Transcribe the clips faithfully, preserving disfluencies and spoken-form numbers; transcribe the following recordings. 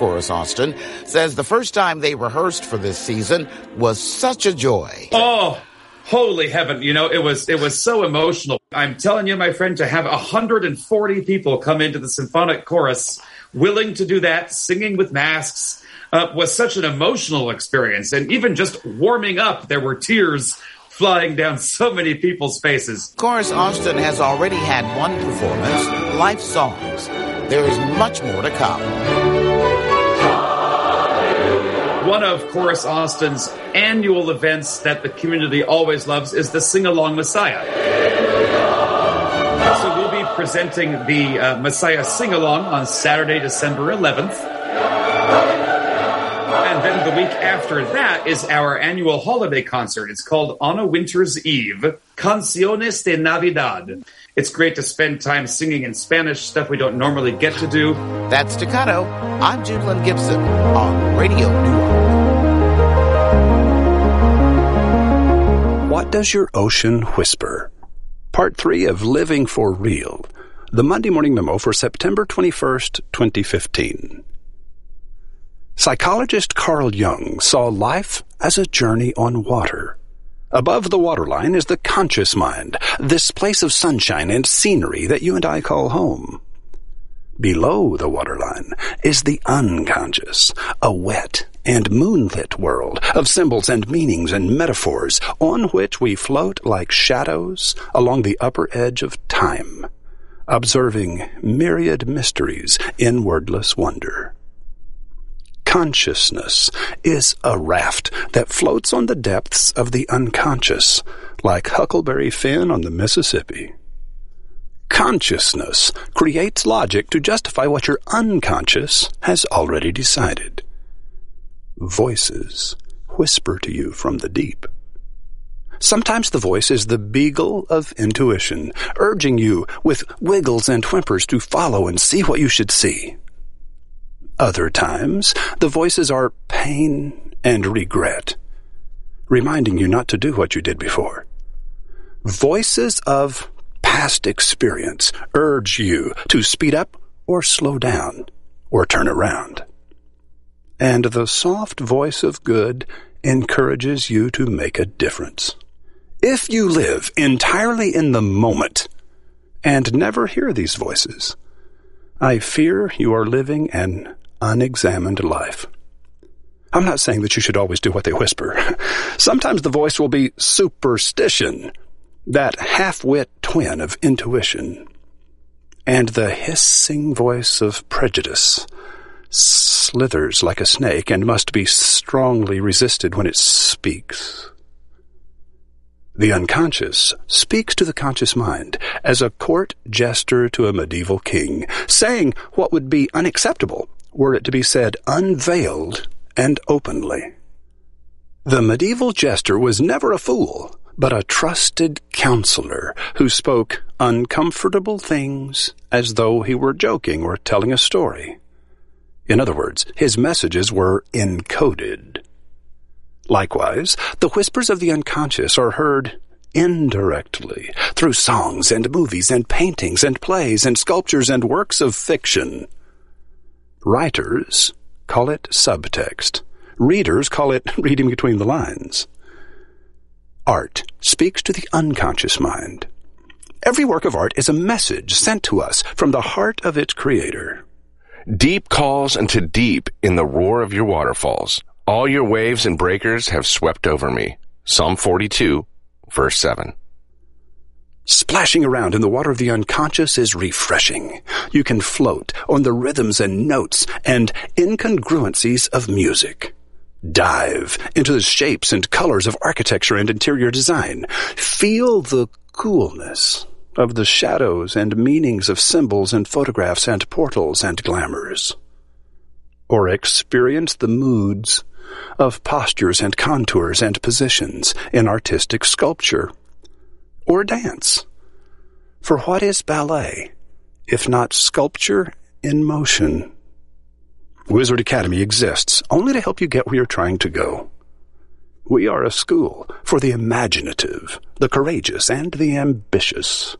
Chorus Austin, says the first time they rehearsed for this season was such a joy. Oh, holy heaven. You know, it was it was so emotional. I'm telling you, my friend, to have one hundred forty people come into the symphonic chorus willing to do that, singing with masks, uh, was such an emotional experience. And even just warming up, there were tears flying down so many people's faces. Chorus Austin has already had one performance, Life Songs. There is much more to come. One of Chorus Austin's annual events that the community always loves is the Sing-Along Messiah. So we'll be presenting the uh, Messiah Sing-Along on Saturday, December eleventh. And then the week after that is our annual holiday concert. It's called On a Winter's Eve, Canciones de Navidad. It's great to spend time singing in Spanish, stuff we don't normally get to do. That's Staccato. I'm Judelin Gibson on Radio Newark. What does your ocean whisper? Part three of Living for Real. The Monday Morning Memo for September twenty-first, twenty fifteen. Psychologist Carl Jung saw life as a journey on water. Above the waterline is the conscious mind, this place of sunshine and scenery that you and I call home. Below the waterline is the unconscious, a wet and moonlit world of symbols and meanings and metaphors on which we float like shadows along the upper edge of time, observing myriad mysteries in wordless wonder. Consciousness is a raft that floats on the depths of the unconscious, like Huckleberry Finn on the Mississippi. Consciousness creates logic to justify what your unconscious has already decided. Voices whisper to you from the deep. Sometimes the voice is the beagle of intuition, urging you with wiggles and whimpers to follow and see what you should see. Other times, the voices are pain and regret, reminding you not to do what you did before. Voices of past experience urge you to speed up or slow down or turn around. And the soft voice of good encourages you to make a difference. If you live entirely in the moment and never hear these voices, I fear you are living an unexamined life. I'm not saying that you should always do what they whisper. Sometimes the voice will be superstition, that half-wit twin of intuition, and the hissing voice of prejudice slithers like a snake and must be strongly resisted when it speaks. The unconscious speaks to the conscious mind as a court jester to a medieval king, saying what would be unacceptable were it to be said unveiled and openly. The medieval jester was never a fool, but a trusted counselor who spoke uncomfortable things as though he were joking or telling a story. In other words, his messages were encoded. Likewise, the whispers of the unconscious are heard indirectly through songs and movies and paintings and plays and sculptures and works of fiction. Writers call it subtext. Readers call it reading between the lines. Art speaks to the unconscious mind. Every work of art is a message sent to us from the heart of its creator. Deep calls unto deep in the roar of your waterfalls. All your waves and breakers have swept over me. Psalm forty-two, verse seven. Splashing around in the water of the unconscious is refreshing. You can float on the rhythms and notes and incongruencies of music. Dive into the shapes and colors of architecture and interior design. Feel the coolness of the shadows and meanings of symbols and photographs and portals and glamours. Or experience the moods of postures and contours and positions in artistic sculpture. Or dance. For what is ballet, if not sculpture in motion? Wizard Academy exists only to help you get where you're trying to go. We are a school for the imaginative, the courageous, and the ambitious.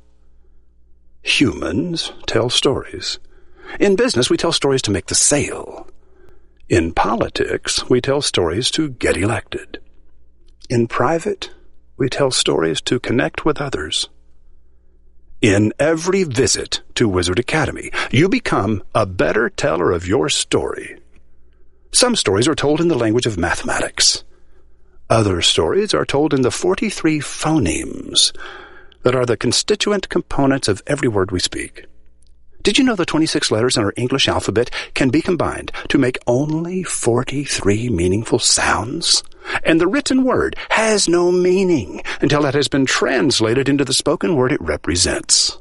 Humans tell stories. In business, we tell stories to make the sale. In politics, we tell stories to get elected. In private, we tell stories to connect with others. In every visit to Wizard Academy, you become a better teller of your story. Some stories are told in the language of mathematics. Other stories are told in the forty-three phonemes that are the constituent components of every word we speak. Did you know the twenty-six letters in our English alphabet can be combined to make only forty-three meaningful sounds? And the written word has no meaning until it has been translated into the spoken word it represents.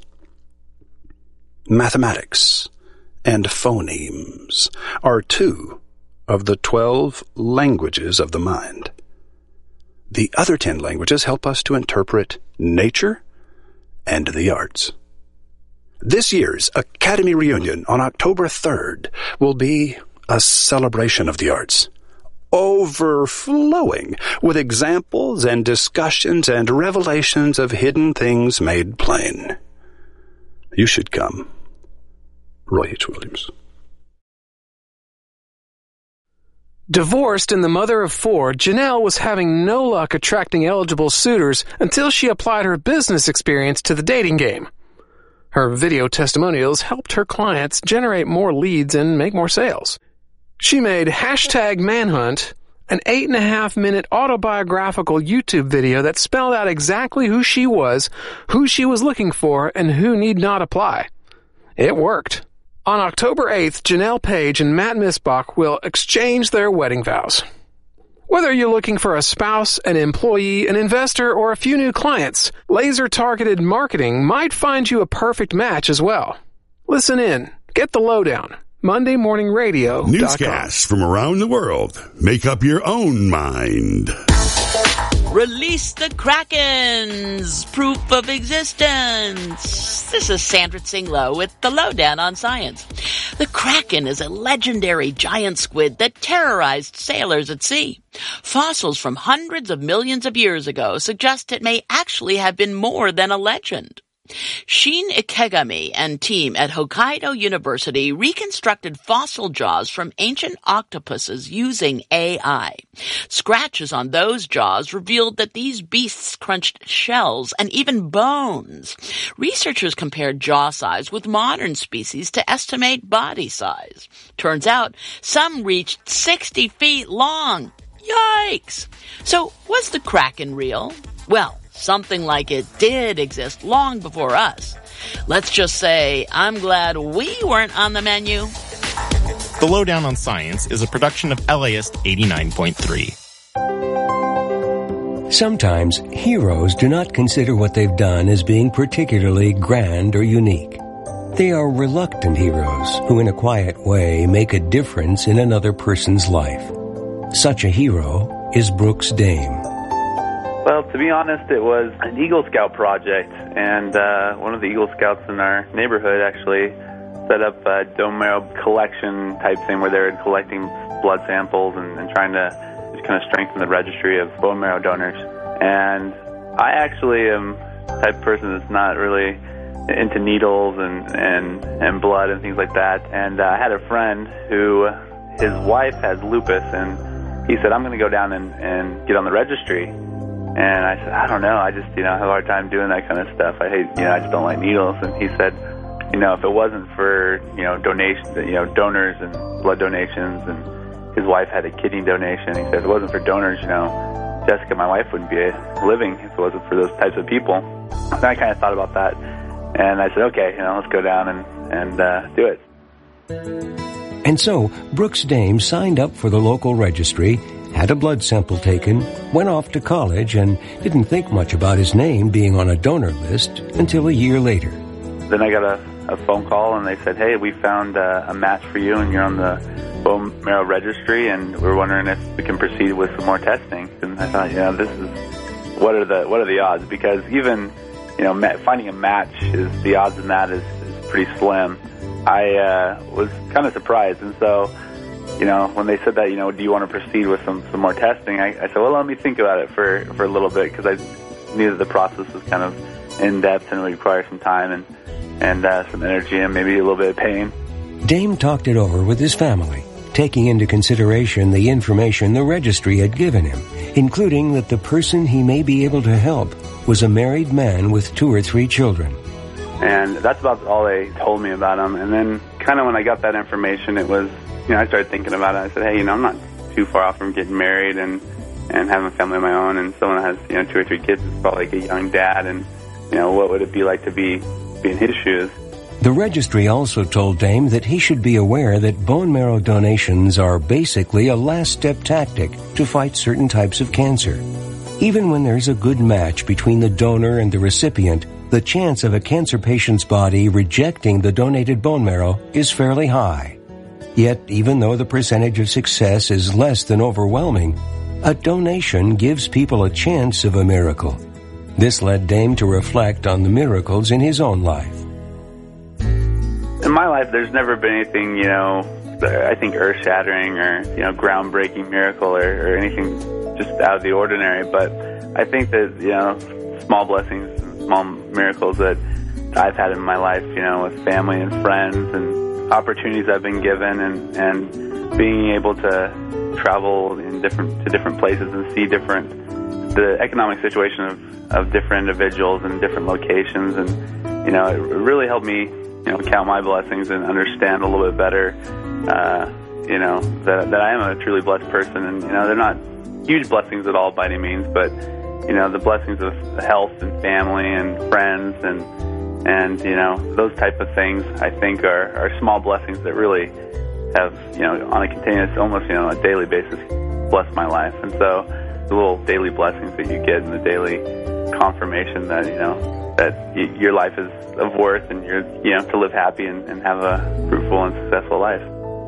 Mathematics and phonemes are two of the twelve languages of the mind. The other ten languages help us to interpret nature and the arts. This year's Academy reunion on October third will be a celebration of the arts, overflowing with examples and discussions and revelations of hidden things made plain. You should come. Roy H. Williams. Divorced and the mother of four, Janelle was having no luck attracting eligible suitors until she applied her business experience to the dating game. Her video testimonials helped her clients generate more leads and make more sales. She made Hashtag Manhunt, an eight and a half minute autobiographical YouTube video that spelled out exactly who she was, who she was looking for, and who need not apply. It worked. On October eighth, Janelle Page and Matt Misbach will exchange their wedding vows. Whether you're looking for a spouse, an employee, an investor, or a few new clients, laser-targeted marketing might find you a perfect match as well. Listen in. Get the lowdown. Monday Morning Radio. Newscasts from around the world. Make up your own mind. Release the Kraken's proof of existence. This is Sandra Tsinglow with the lowdown on science. The Kraken is a legendary giant squid that terrorized sailors at sea. Fossils from hundreds of millions of years ago suggest it may actually have been more than a legend. Shin Ikegami and team at Hokkaido University reconstructed fossil jaws from ancient octopuses using A I. Scratches on those jaws revealed that these beasts crunched shells and even bones. Researchers compared jaw size with modern species to estimate body size. Turns out some reached sixty feet long. Yikes! So, was the Kraken real? Well, something like it did exist long before us. Let's just say, I'm glad we weren't on the menu. The Lowdown on Science is a production of L A S eighty-nine point three. Sometimes heroes do not consider what they've done as being particularly grand or unique. They are reluctant heroes who in a quiet way make a difference in another person's life. Such a hero is Brooks Dame. Well, to be honest, it was an Eagle Scout project, and uh, one of the Eagle Scouts in our neighborhood actually set up a bone marrow collection type thing where they were collecting blood samples and, and trying to just kind of strengthen the registry of bone marrow donors. And I actually am the type of person that's not really into needles and, and, and blood and things like that. And uh, I had a friend who, his wife has lupus, and he said, I'm going to go down and, and get on the registry. And I said, I don't know, I just, you know, have a hard time doing that kind of stuff. I hate, you know, I just don't like needles. And he said, you know, if it wasn't for, you know, donations, you know, donors and blood donations, and his wife had a kidney donation, he said, if it wasn't for donors, you know, Jessica, my wife, wouldn't be living if it wasn't for those types of people. And I kind of thought about that. And I said, okay, you know, let's go down and, and uh, do it. And so, Brooks Dame signed up for the local registry, had a blood sample taken, went off to college, and didn't think much about his name being on a donor list until a year later. Then I got a, a phone call, and they said, hey, we found uh, a match for you, and you're on the bone marrow registry, and we're wondering if we can proceed with some more testing. And I thought, you know, this is, what are the what are the odds? Because even, you know, ma- finding a match, is the odds in that is, is pretty slim. I uh, was kind of surprised, and so, you know, when they said that, you know, do you want to proceed with some, some more testing, I, I said, well, let me think about it for, for a little bit, because I knew that the process was kind of in-depth and would require some time and, and uh, some energy and maybe a little bit of pain. Dame talked it over with his family, taking into consideration the information the registry had given him, including that the person he may be able to help was a married man with two or three children. And that's about all they told me about him. And then kind of when I got that information, it was, you know, I started thinking about it. I said, hey, you know, I'm not too far off from getting married and, and having a family of my own. And someone that has, you know, two or three kids is probably like a young dad. And, you know, what would it be like to be, be in his shoes? The registry also told Dame that he should be aware that bone marrow donations are basically a last-step tactic to fight certain types of cancer. Even when there's a good match between the donor and the recipient, the chance of a cancer patient's body rejecting the donated bone marrow is fairly high. Yet, even though the percentage of success is less than overwhelming, a donation gives people a chance of a miracle. This led Dame to reflect on the miracles in his own life. In my life, there's never been anything, you know, I think earth-shattering or, you know, groundbreaking miracle or, or anything just out of the ordinary. But I think that, you know, small blessings, small miracles that I've had in my life, you know, with family and friends and opportunities I've been given and, and being able to travel in different to different places and see different, the economic situation of, of different individuals and different locations. And, you know, it really helped me, you know, count my blessings and understand a little bit better, uh, you know, that, that I am a truly blessed person. And, you know, they're not huge blessings at all by any means, but, you know, the blessings of health and family and friends and, and you know, those type of things, I think, are, are small blessings that really have, you know, on a continuous, almost, you know, a daily basis, blessed my life. And so the little daily blessings that you get in the daily confirmation that, you know, that y- your life is of worth and you're, you know, to live happy and, and have a fruitful and successful life.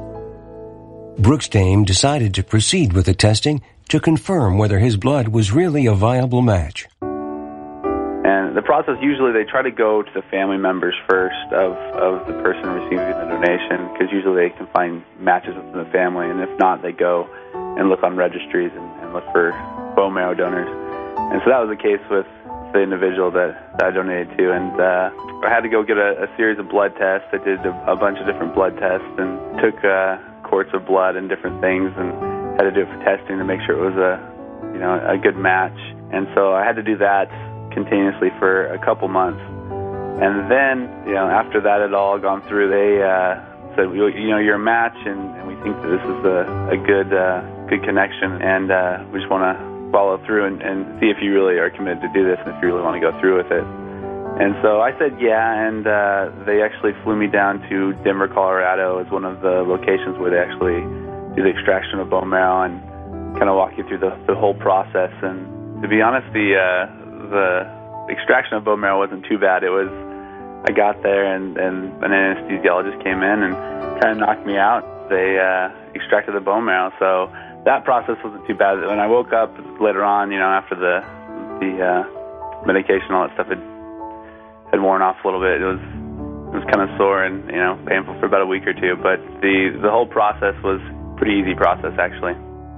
Brooks Dame decided to proceed with the testing to confirm whether his blood was really a viable match. And the process, usually they try to go to the family members first of, of the person receiving the donation, because usually they can find matches within the family, and if not, they go and look on registries and, and look for bone marrow donors. And so that was the case with the individual that, that I donated to, and uh, I had to go get a, a series of blood tests. I did a, a bunch of different blood tests and took uh, quarts of blood and different things, and had to do it for testing to make sure it was a, you know, a good match. And so I had to do that continuously for a couple months. And then, you know, after that had all gone through, they uh, said, you know, you're a match, and, and we think that this is a, a good, uh, good connection, and uh, we just want to follow through and, and see if you really are committed to do this and if you really want to go through with it. And so I said yeah, and uh, they actually flew me down to Denver, Colorado as one of the locations where they actually do the extraction of bone marrow and kind of walk you through the, the whole process. And to be honest, the uh, the extraction of bone marrow wasn't too bad. It was, I got there and, and an anesthesiologist came in and kind of knocked me out. They uh, extracted the bone marrow, so that process wasn't too bad. When I woke up later on, you know, after the the uh, medication, all that stuff had had worn off a little bit. It was it was kind of sore and, you know, painful for about a week or two. But the the whole process was a pretty easy process, actually.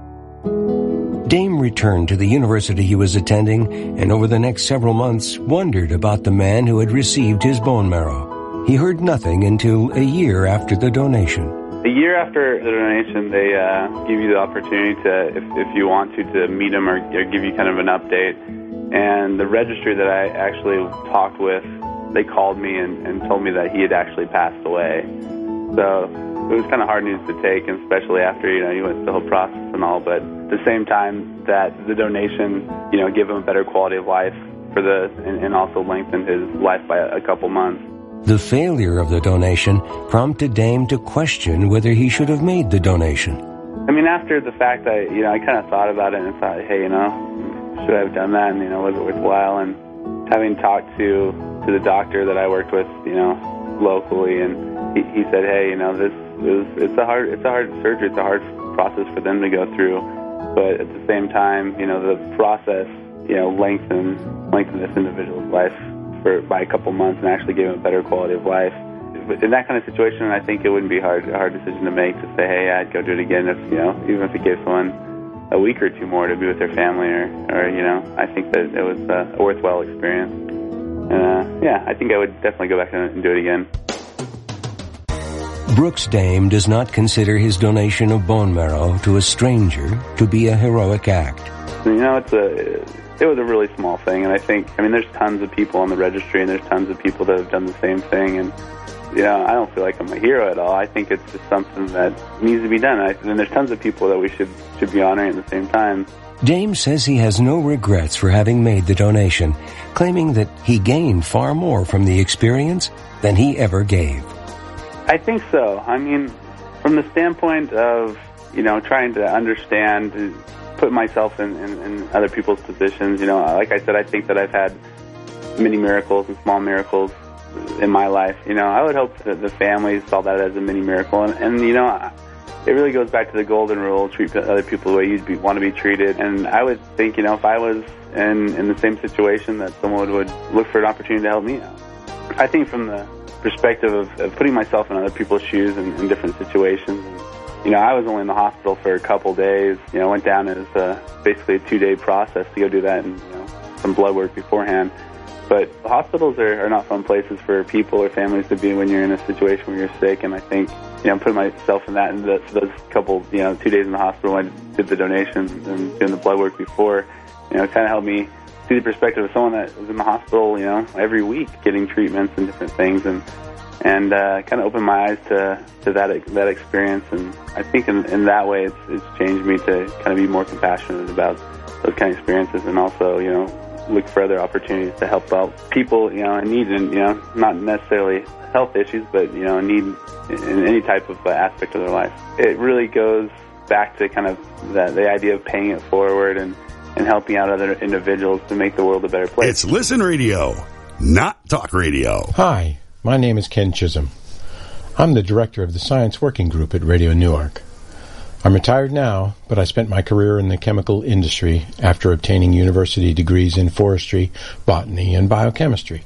Dame returned to the university he was attending, and over the next several months wondered about the man who had received his bone marrow. He heard nothing until a year after the donation. A year after the donation, they uh, give you the opportunity to, if, if you want to, to meet him or, or give you kind of an update. And the registry that I actually talked with, they called me and, and told me that he had actually passed away. So it was kind of hard news to take, and especially after, you know, you went through the whole process and all. But at the same time, that the donation, you know, gave him a better quality of life for the, and, and also lengthened his life by a, a couple months. The failure of the donation prompted Dame to question whether he should have made the donation. I mean, after the fact, I, you know, I kind of thought about it and thought, hey, you know, should I have done that? And, you know, was it worthwhile? And having talked to, to the doctor that I worked with, you know, locally, and he, he said, hey, you know, this is, it's a hard, it's a hard surgery. It's a hard process for them to go through. But at the same time, you know, the process, you know, lengthened, lengthened this individual's life for, by a couple months and actually gave him a better quality of life. In that kind of situation, I think it wouldn't be hard, a hard decision to make to say, hey, I'd go do it again if, you know, even if it gave someone a week or two more to be with their family, or, or you know, I think that it was a worthwhile experience. Uh, yeah, I think I would definitely go back and do it again. Brooks Dame does not consider his donation of bone marrow to a stranger to be a heroic act. You know, it's a, it was a really small thing, and I think, I mean, there's tons of people on the registry, and there's tons of people that have done the same thing, and, you know, I don't feel like I'm a hero at all. I think it's just something that needs to be done, and, I, and there's tons of people that we should, should be honoring at the same time. Dame says he has no regrets for having made the donation, claiming that he gained far more from the experience than he ever gave. I think so. I mean, from the standpoint of, you know, trying to understand, put myself in, in, in other people's positions, you know, like I said, I think that I've had many miracles and small miracles in my life. You know, I would hope that the families saw that as a mini miracle. And, and you know, it really goes back to the golden rule, treat other people the way you'd be, want to be treated. And I would think, you know, if I was in, in the same situation, that someone would look for an opportunity to help me out. I think from the perspective of, of putting myself in other people's shoes in, in different situations. And, you know, I was only in the hospital for a couple days. You know, went down as a, basically a two-day process to go do that and, you know, some blood work beforehand. But hospitals are, are not fun places for people or families to be when you're in a situation where you're sick. And I think, you know, putting myself in that, and those, those couple, you know, two days in the hospital when I did the donations and doing the blood work before, you know, it kind of helped me see the perspective of someone that was in the hospital, you know, every week getting treatments and different things, and and uh, kind of opened my eyes to, to that that experience. And I think in, in that way, it's, it's changed me to kind of be more compassionate about those kind of experiences, and also, you know, look for other opportunities to help out people, you know, in need, and, you know, not necessarily health issues, but, you know, in need in any type of uh, aspect of their life. It really goes back to kind of the, the idea of paying it forward and, and helping out other individuals to make the world a better place. It's Listen Radio, not Talk Radio. Hi, my name is Ken Chisholm. I'm the director of the Science Working Group at Radio Newark. I'm retired now, but I spent my career in the chemical industry after obtaining university degrees in forestry, botany, and biochemistry.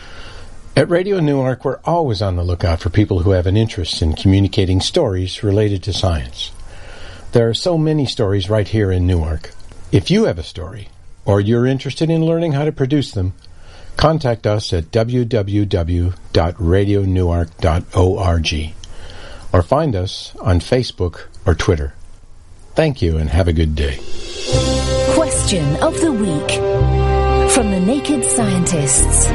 At Radio Newark, we're always on the lookout for people who have an interest in communicating stories related to science. There are so many stories right here in Newark. If you have a story, or you're interested in learning how to produce them, contact us at w w w dot radio newark dot org or find us on Facebook or Twitter. Thank you and have a good day. Question of the Week from the Naked Scientists.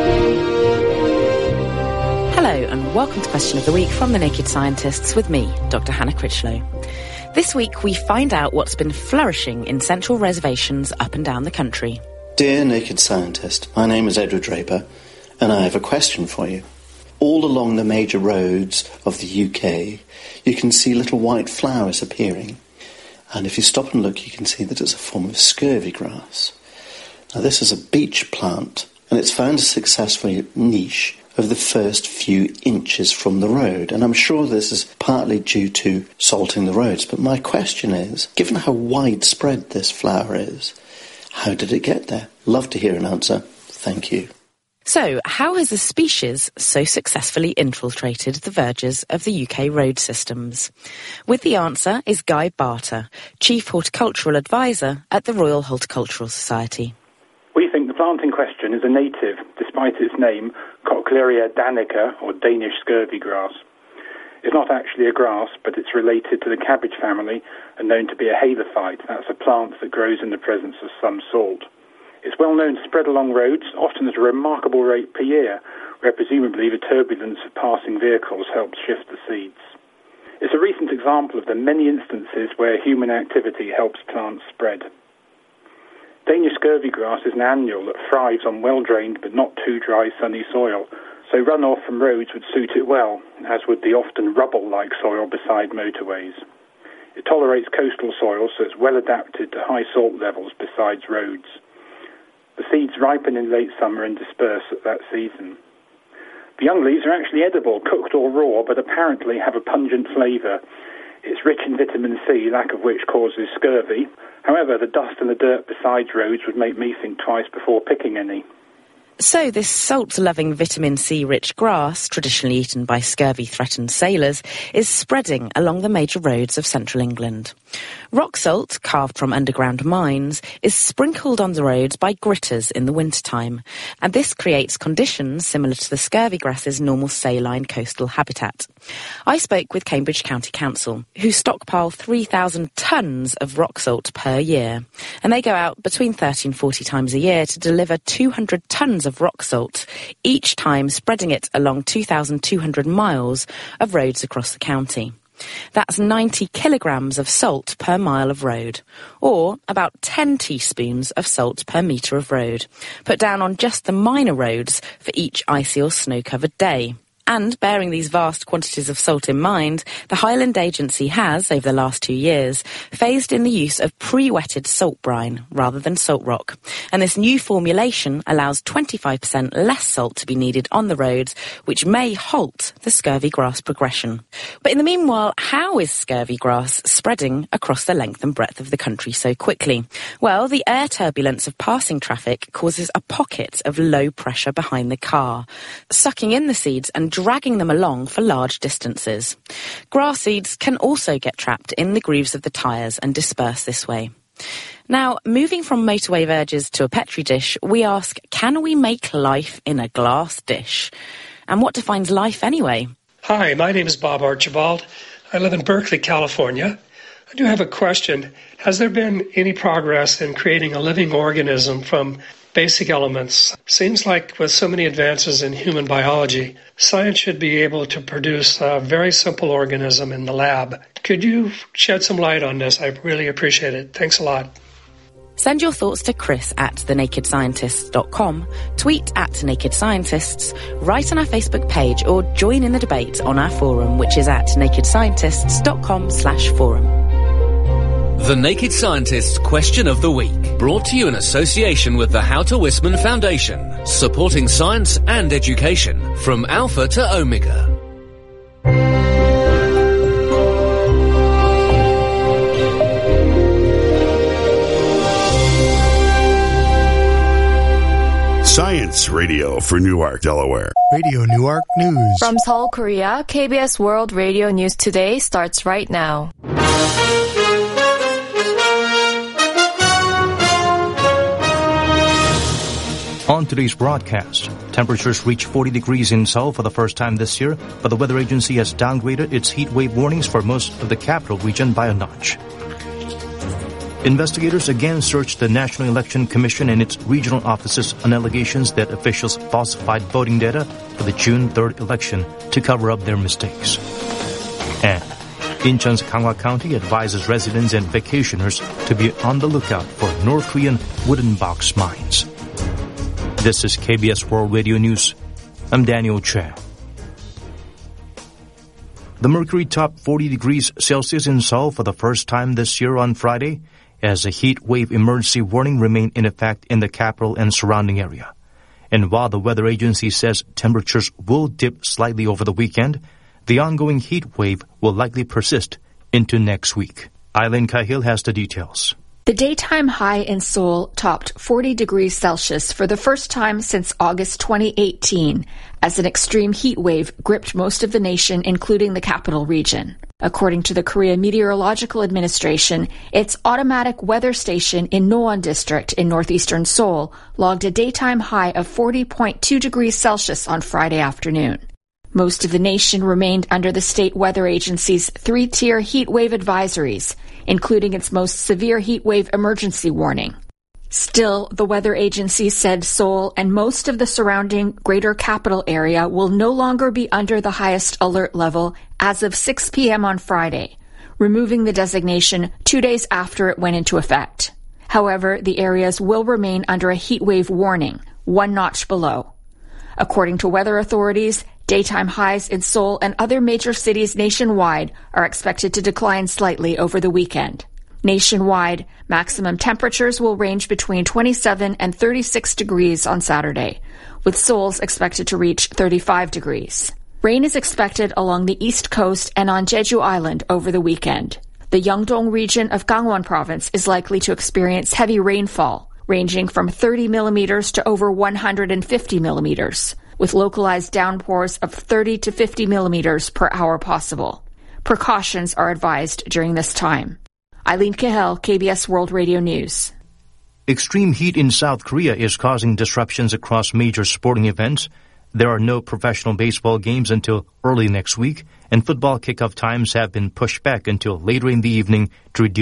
Hello and welcome to Question of the Week from the Naked Scientists with me, Doctor Hannah Critchlow. This week we find out what's been flourishing in central reservations up and down the country. Dear Naked Scientist, my name is Edward Draper and I have a question for you. All along the major roads of the U K, you can see little white flowers appearing. And if you stop and look, you can see that it's a form of scurvy grass. Now, this is a beech plant, and it's found a successful niche of the first few inches from the road. And I'm sure this is partly due to salting the roads. But my question is, given how widespread this flower is, how did it get there? Love to hear an answer. Thank you. So, how has a species so successfully infiltrated the verges of the U K road systems? With the answer is Guy Barter, Chief Horticultural Advisor at the Royal Horticultural Society. We think the plant in question is a native, despite its name, Cochlearia danica, or Danish scurvy grass. It's not actually a grass, but it's related to the cabbage family and known to be a halophyte. That's a plant that grows in the presence of some salt. It's well known to spread along roads, often at a remarkable rate per year, where presumably the turbulence of passing vehicles helps shift the seeds. It's a recent example of the many instances where human activity helps plants spread. Danish scurvy grass is an annual that thrives on well-drained but not too dry sunny soil, so runoff from roads would suit it well, as would the often rubble-like soil beside motorways. It tolerates coastal soil, so it's well adapted to high salt levels besides roads. The seeds ripen in late summer and disperse at that season. The young leaves are actually edible, cooked or raw, but apparently have a pungent flavour. It's rich in vitamin C, lack of which causes scurvy. However, the dust and the dirt beside roads would make me think twice before picking any. So this salt-loving vitamin C-rich grass, traditionally eaten by scurvy-threatened sailors, is spreading along the major roads of central England. Rock salt, carved from underground mines, is sprinkled on the roads by gritters in the wintertime, and this creates conditions similar to the scurvy grass's normal saline coastal habitat. I spoke with Cambridge County Council, who stockpile three thousand tonnes of rock salt per year, and they go out between thirty and forty times a year to deliver two hundred tonnes of rock salt, each time spreading it along two thousand two hundred miles of roads across the county. That's ninety kilograms of salt per mile of road, or about ten teaspoons of salt per metre of road, put down on just the minor roads for each icy or snow-covered day. And bearing these vast quantities of salt in mind, the Highland Agency has, over the last two years, phased in the use of pre-wetted salt brine rather than salt rock. And this new formulation allows twenty-five percent less salt to be needed on the roads, which may halt the scurvy grass progression. But in the meanwhile, how is scurvy grass spreading across the length and breadth of the country so quickly? Well, the air turbulence of passing traffic causes a pocket of low pressure behind the car, sucking in the seeds and dragging them along for large distances. Grass seeds can also get trapped in the grooves of the tyres and disperse this way. Now, moving from motorway verges to a Petri dish, we ask, can we make life in a glass dish? And what defines life anyway? Hi, my name is Bob Archibald. I live in Berkeley, California. I do have a question. Has there been any progress in creating a living organism from basic elements? Seems like with so many advances in human biology, science should be able to produce a very simple organism in the lab. Could you shed some light on this? I really appreciate it. Thanks a lot. Send your thoughts to Chris at the naked scientists dot com, tweet at Naked Scientists, write on our Facebook page, or join in the debate on our forum, which is at naked scientists dot com slash forum. The Naked Scientists Question of the Week, brought to you in association with the Houter Wisman Foundation, supporting science and education from Alpha to Omega. Science Radio for Newark, Delaware. Radio Newark News. From Seoul, Korea, K B S World Radio News Today starts right now. On today's broadcast, temperatures reach forty degrees in Seoul for the first time this year, but the weather agency has downgraded its heat wave warnings for most of the capital region by a notch. Investigators again searched the National Election Commission and its regional offices on allegations that officials falsified voting data for the June third election to cover up their mistakes. And Incheon's Ganghwa County advises residents and vacationers to be on the lookout for North Korean wooden box mines. This is K B S World Radio News. I'm Daniel Che. The mercury topped forty degrees Celsius in Seoul for the first time this year on Friday, as a heat wave emergency warning remained in effect in the capital and surrounding area. And while the weather agency says temperatures will dip slightly over the weekend, the ongoing heat wave will likely persist into next week. Eileen Cahill has the details. The daytime high in Seoul topped forty degrees Celsius for the first time since August twenty eighteen, as an extreme heat wave gripped most of the nation, including the capital region. According to the Korea Meteorological Administration, its automatic weather station in Noan District in northeastern Seoul logged a daytime high of forty point two degrees Celsius on Friday afternoon. Most of the nation remained under the state weather agency's three-tier heat wave advisories, including its most severe heat wave emergency warning. Still, the weather agency said Seoul and most of the surrounding greater capital area will no longer be under the highest alert level as of six p.m. on Friday, removing the designation two days after it went into effect. However, the areas will remain under a heat wave warning, one notch below. According to weather authorities, daytime highs in Seoul and other major cities nationwide are expected to decline slightly over the weekend. Nationwide, maximum temperatures will range between twenty-seven and thirty-six degrees on Saturday, with Seoul's expected to reach thirty-five degrees. Rain is expected along the east coast and on Jeju Island over the weekend. The Yeongdong region of Gangwon Province is likely to experience heavy rainfall, ranging from thirty millimeters to over one hundred fifty millimeters, with localized downpours of thirty to fifty millimeters per hour possible. Precautions are advised during this time. Eileen Cahell, K B S World Radio News. Extreme heat in South Korea is causing disruptions across major sporting events. There are no professional baseball games until early next week, and football kickoff times have been pushed back until later in the evening to reduce